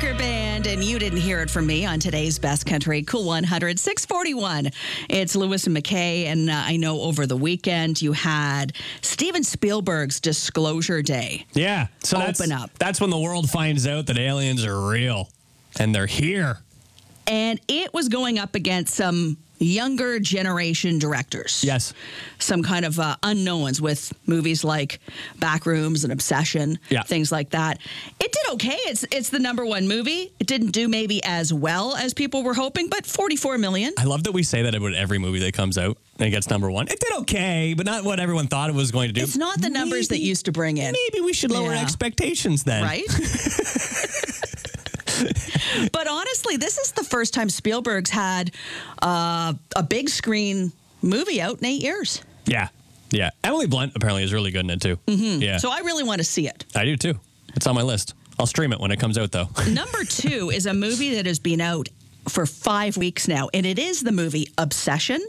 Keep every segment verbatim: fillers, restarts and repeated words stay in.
Parker Band, and you didn't hear it from me on today's Best Country Cool one hundred, six forty-one. It's Lewis and McKay, and uh, I know over the weekend you had Steven Spielberg's Disclosure Day. Yeah. So Open that's, up. That's when the world finds out that aliens are real, and they're here. And it was going up against some younger generation directors. Yes. Some kind of uh, unknowns with movies like Backrooms and Obsession, yeah. things like that. It did okay. It's it's the number one movie. It didn't do maybe as well as people were hoping, but forty-four million. I love that we say that about every movie that comes out and it gets number one. It did okay, but not what everyone thought it was going to do. It's not the numbers maybe, that used to bring in. Maybe we should lower yeah. expectations then. Right? But honestly, this is the first time Spielberg's had uh, a big screen movie out in eight years. Yeah. Yeah. Emily Blunt apparently is really good in it too. Mm-hmm. Yeah. So I really want to see it. I do too. It's on my list. I'll stream it when it comes out though. Number two is a movie that has been out for five weeks now, and it is the movie Obsession.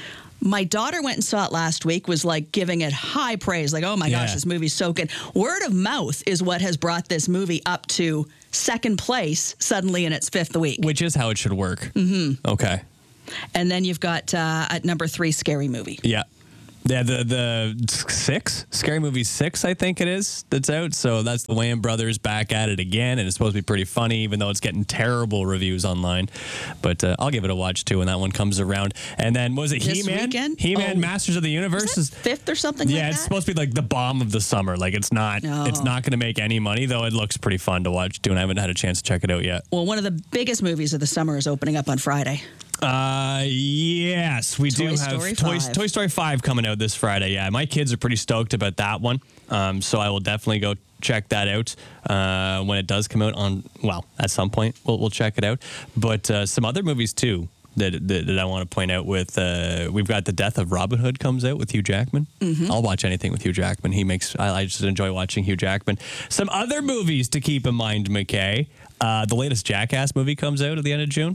My daughter went and saw it last week, was like giving it high praise, like, oh my yeah. gosh, this movie's so good. Word of mouth is what has brought this movie up to second place suddenly in its fifth week. Which is how it should work. Mm-hmm. Okay. And then you've got uh, at number three, Scary Movie. Yeah. Yeah, the the six, Scary Movie six, I think it is, that's out. So that's the Wayans brothers back at it again, and it's supposed to be pretty funny, even though it's getting terrible reviews online. But uh, I'll give it a watch, too, when that one comes around. And then, was it This He-Man? weekend? He-Man Oh. Masters of the Universe? Is that fifth or something yeah, like that? it's supposed to be like the bomb of the summer. Like, it's not, No. it's not going to make any money, though it looks pretty fun to watch, too, and I haven't had a chance to check it out yet. Well, one of the biggest movies of the summer is opening up on Friday. Uh, yes, we Toy do Story have Toy, five. Toy Story five coming out this Friday. Yeah, my kids are pretty stoked about that one. Um, so I will definitely go check that out uh, when it does come out on, well, at some point we'll, we'll check it out. But uh, some other movies too that, that, that I want to point out with, uh, we've got The Death of Robin Hood comes out with Hugh Jackman. Mm-hmm. I'll watch anything with Hugh Jackman. He makes, I, I just enjoy watching Hugh Jackman. Some other movies to keep in mind, McKay. Uh, the latest Jackass movie comes out at the end of June.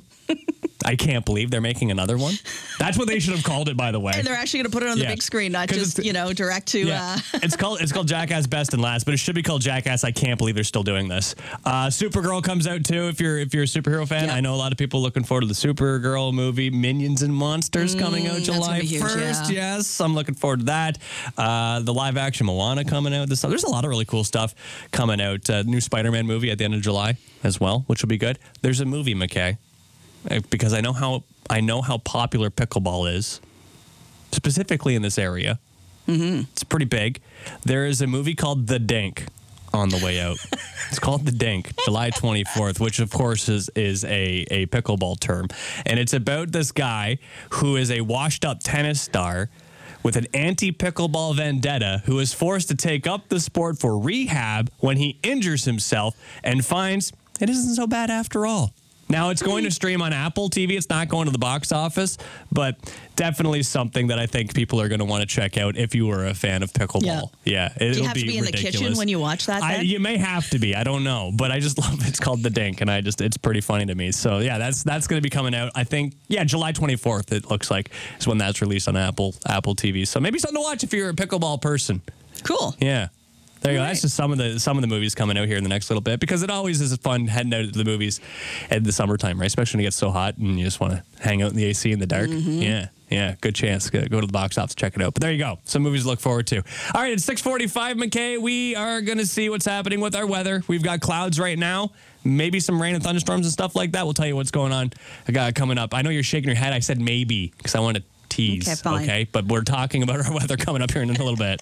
I can't believe they're making another one. That's what they should have called it, by the way. And they're actually going to put it on the Yeah. big screen, not 'Cause just, it's- you know, direct to... Yeah. Uh, it's called it's called Jackass Best and Last, but it should be called Jackass. I can't believe they're still doing this. Uh, Supergirl comes out too. If you're if you're a superhero fan, Yeah. I know a lot of people looking forward to the Supergirl movie. Minions and Monsters coming out that's gonna July be huge, first. yeah. Yes, I'm looking forward to that. Uh, the live action Moana coming out this. There's a lot of really cool stuff coming out. Uh, new Spider-Man movie at the end of July as well, which will be good. There's a movie, McKay, uh, because I know how I know how popular pickleball is, specifically in this area. Mm-hmm. It's pretty big. There is a movie called The Dink on the way out. It's called The Dink, July twenty-fourth, which of course is is a, a pickleball term. And it's about this guy who is a washed up tennis star with an anti-pickleball vendetta who is forced to take up the sport for rehab when he injures himself and finds it isn't so bad after all. Now, it's going to stream on Apple T V. It's not going to the box office, but definitely something that I think people are going to want to check out if you were a fan of pickleball. Yeah. Yeah, it, do you it'll have be to be in ridiculous. the kitchen when you watch that, I, then? you may have to be. I don't know, but I just love it. It's called The Dink, and I just it's pretty funny to me. So yeah, that's that's going to be coming out. I think yeah, July twenty-fourth. It looks like is when that's released on Apple Apple T V. So maybe something to watch if you're a pickleball person. Cool. Yeah. There you go. All That's right. just some of the some of the movies coming out here in the next little bit, because it always is fun heading out to the movies in the summertime, right? Especially when it gets so hot and you just want to hang out in the A C in the dark. Mm-hmm. Yeah, yeah, good chance. Go, go to the box office, check it out. But there you go. Some movies to look forward to. All right, it's six forty-five, McKay. We are going to see what's happening with our weather. We've got clouds right now, maybe some rain and thunderstorms and stuff like that. We'll tell you what's going on I got coming up. I know you're shaking your head. I said maybe because I want to tease. Okay, fine. Okay, but we're talking about our weather coming up here in a little bit.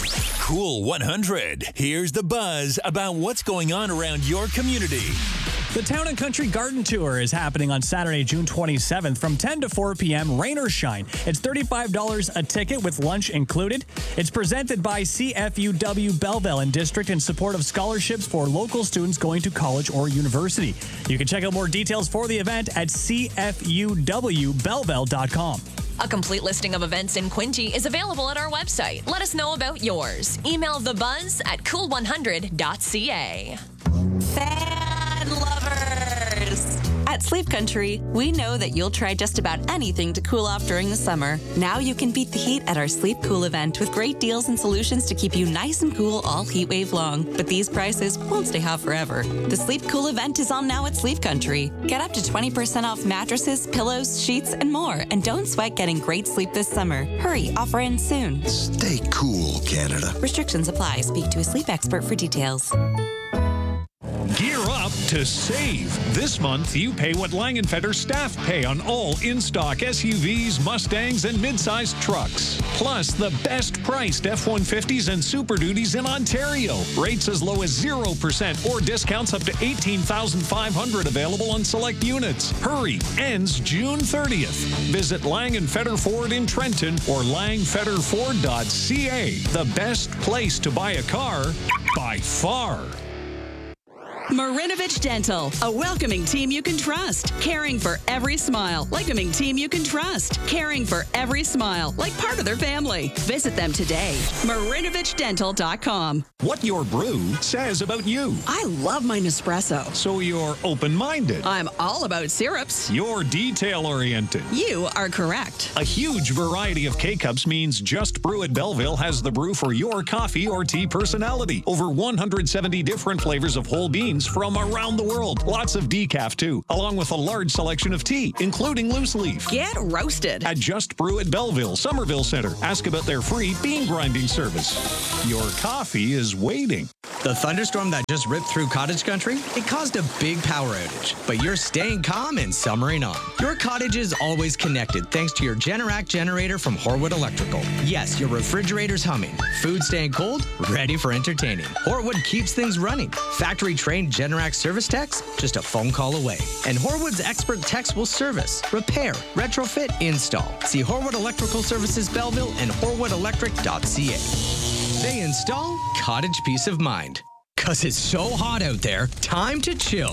Cool one hundred. Here's the buzz about what's going on around your community. The Town and Country Garden Tour is happening on Saturday, June twenty-seventh from ten to four p.m. rain or shine. It's thirty-five dollars a ticket with lunch included. It's presented by C F U W Belleville and District in support of scholarships for local students going to college or university. You can check out more details for the event at c f u w belleville dot com. A complete listing of events in Quinte is available at our website. Let us know about yours. Email thebuzz at cool one hundred dot c a. Fan lovers! At At Sleep Country, we know that you'll try just about anything to cool off during the summer. Now you can beat the heat at our Sleep Cool event with great deals and solutions to keep you nice and cool all heat wave long. But these prices won't stay hot forever. The Sleep Cool event is on now at Sleep Country. Get up to twenty percent off mattresses, pillows, sheets, and more. And don't sweat getting great sleep this summer. Hurry, offer ends soon. Stay cool, Canada. Restrictions apply. Speak to a sleep expert for details. Gear up to save. This month, you pay what Langenfetter staff pay on all in-stock S U Vs, Mustangs, and mid-sized trucks. Plus, the best-priced F one fifties and Super Duties in Ontario. Rates as low as zero percent or discounts up to eighteen thousand five hundred dollars available on select units. Hurry, ends June thirtieth. Visit Langenfetter Ford in Trenton or langfetter ford dot c a. The best place to buy a car by far. Marinovich Dental, a welcoming team you can trust. Caring for every smile, welcoming team you can trust. Caring for every smile, like part of their family. Visit them today. marinovich dental dot com. What your brew says about you. I love my Nespresso. So you're open-minded. I'm all about syrups. You're detail-oriented. You are correct. A huge variety of K-Cups means Just Brew at Belleville has the brew for your coffee or tea personality. Over one hundred seventy different flavors of whole beans from around the world. Lots of decaf, too, along with a large selection of tea, including loose leaf. Get roasted. At Just Brew at Belleville, Somerville Center. Ask about their free bean grinding service. Your coffee is waiting. The thunderstorm that just ripped through cottage country, it caused a big power outage, but you're staying calm and summering on. Your cottage is always connected thanks to your Generac generator from Horwood Electrical. Yes, your refrigerator's humming, food staying cold, ready for entertaining. Horwood keeps things running. Factory-trained Generac service techs, just a phone call away. And Horwood's expert techs will service, repair, retrofit, install. See Horwood Electrical Services Belleville and horwood electric dot c a. They install cottage peace of mind. Cause it's so hot out there, time to chill.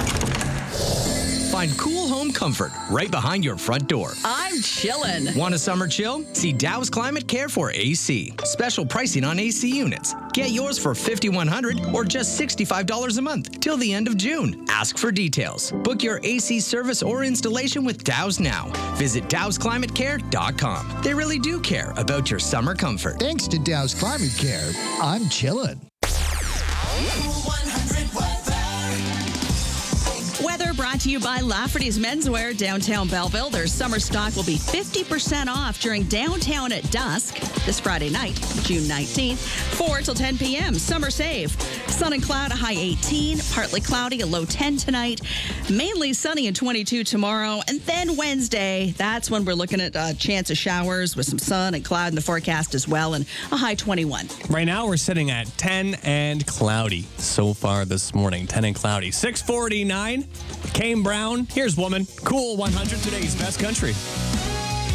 Find cool home comfort right behind your front door. I'm chillin'. Want a summer chill? See Dow's Climate Care for A C. Special pricing on A C units. Get yours for five thousand one hundred dollars or just sixty-five dollars a month till the end of June. Ask for details. Book your A C service or installation with Dow's now. Visit dows climate care dot com. They really do care about your summer comfort. Thanks to Dow's Climate Care, I'm chillin'. Weather brought to you by Lafferty's Menswear, downtown Belleville. Their summer stock will be fifty percent off during Downtown at Dusk this Friday night, June nineteenth, four till ten p.m. Summer save. Sun and cloud, a high eighteen. Partly cloudy, a low ten tonight. Mainly sunny and twenty-two tomorrow. And then Wednesday, that's when we're looking at a chance of showers with some sun and cloud in the forecast as well, and a high twenty-one. Right now, we're sitting at ten and cloudy so far this morning. ten and cloudy. six forty-nine. Kane Brown. Here's Woman. Cool one hundred, today's best country.